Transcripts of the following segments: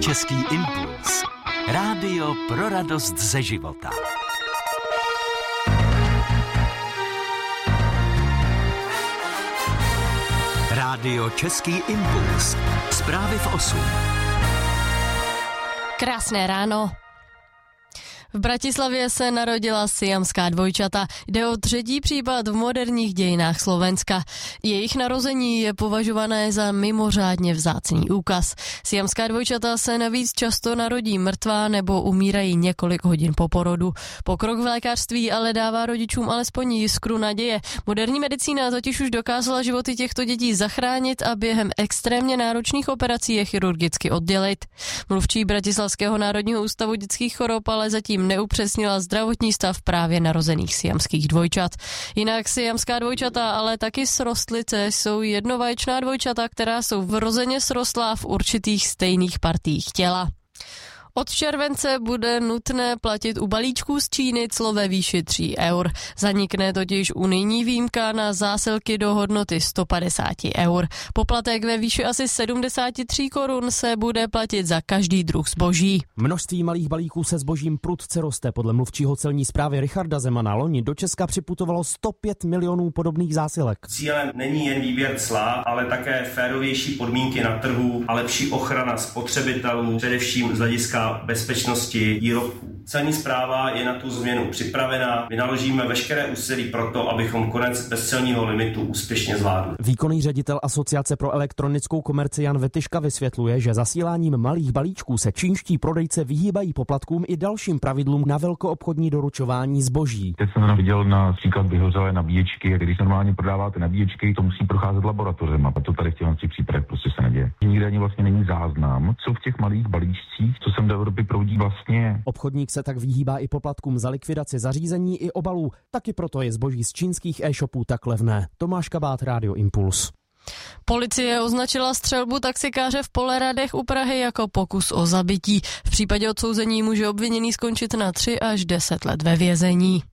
Český impuls. Rádio pro radost ze života. Rádio Český impuls. Zprávy v 8. Krásné ráno. V Bratislavě se narodila siamská dvojčata. Jde o třetí případ v moderních dějinách Slovenska. Jejich narození je považované za mimořádně vzácný úkaz. Siamská dvojčata se navíc často narodí mrtvá nebo umírají několik hodin po porodu. Pokrok v lékařství ale dává rodičům alespoň jiskru naděje. Moderní medicína totiž už dokázala životy těchto dětí zachránit a během extrémně náročných operací je chirurgicky oddělit. Mluvčí Bratislavského národního ústavu dětských chorob ale zatím neupřesnila zdravotní stav právě narozených siamských dvojčat. Jinak siamská dvojčata, ale taky srostlice jsou jednovaječná dvojčata, která jsou vrozeně srostlá v určitých stejných partiích těla. Od července bude nutné platit u balíčků z Číny clo ve výši 3 eur. Zanikne totiž unijní výjimka na zásilky do hodnoty 150 eur. Poplatek ve výši asi 73 korun se bude platit za každý druh zboží. Množství malých balíků se zbožím prudce roste. Podle mluvčího celní správy Richarda Zemana loni do Česka připutovalo 105 milionů podobných zásilek. Cílem není jen výběr cla, ale také férovější podmínky na trhu a lepší ochrana spotřebitelů, především z hlediska bezpečnosti výrobků. Celní správa je na tu změnu připravena. Vynaložíme veškeré úsilí pro to, abychom konec bezcelního limitu úspěšně zvládli. Výkonný ředitel Asociace pro elektronickou komerci Jan Vetyška vysvětluje, že zasíláním malých balíčků se čínští prodejce vyhýbají poplatkům i dalším pravidlům na velkoobchodní doručování zboží. Teď jsem viděl například vyhořelé nabíječky, a když normálně prodáváte nabíječky, to musí procházet laboratořem, a to tady v těch případech prostě se neděje. Nikde ani vlastně není záznam, co v těch malých balíčcích, co sem do Evropy proudí vlastně. Obchodník se tak vyhýbá i poplatkům za likvidaci zařízení i obalů. Taky proto je zboží z čínských e-shopů tak levné. Tomáš Kabát, Rádio Impuls. Policie označila střelbu taxikáře v Poleradech u Prahy jako pokus o zabití. V případě odsouzení může obviněný skončit na 3 až 10 let ve vězení.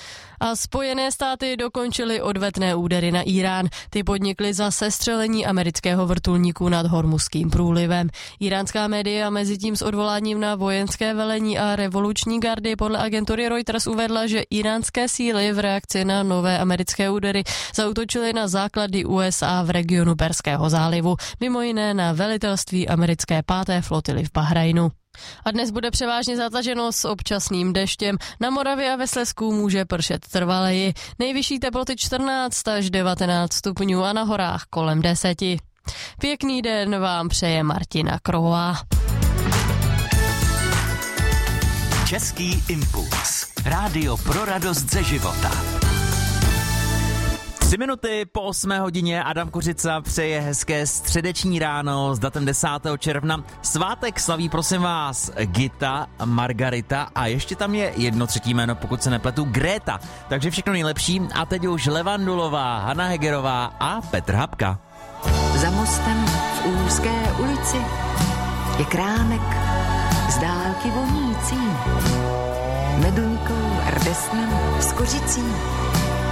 A Spojené státy dokončily odvetné údery na Irán. Ty podnikly za sestřelení amerického vrtulníku nad Hormuzským průlivem. Iránská média mezitím s odvoláním na vojenské velení a revoluční gardy podle agentury Reuters uvedla, že iránské síly v reakci na nové americké údery zaútočily na základy USA v regionu Perského zálivu, mimo jiné na velitelství americké 5. flotily v Bahrajnu. A dnes bude převážně zataženo s občasným deštěm. Na Moravě a ve Slezsku může pršet trvaleji. Nejvyšší teploty 14 až 19 stupňů a na horách kolem 10. Pěkný den vám přeje Martina Krohová. Český impuls. Rádio pro radost ze života. 3 minuty po 8 hodině Adam Kořica přeje hezké středeční ráno s datem 10. června. Svátek slaví, prosím vás, Gita, Margarita a ještě tam je jedno třetí jméno, pokud se nepletu, Gréta. Takže všechno nejlepší a teď už Levandulová, Hana Hegerová a Petr Habka. Za mostem v úzké ulici je krámek z dálky vonící, meduňkou, rdesnem, s kořicí.